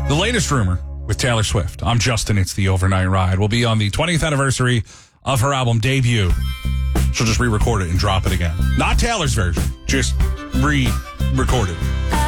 The latest rumor with Taylor Swift. I'm Justin. It's the Overnight Ride. Will be on the 20th anniversary of her album debut. She'll just re-record it and drop it again. Not Taylor's version, just re-recorded.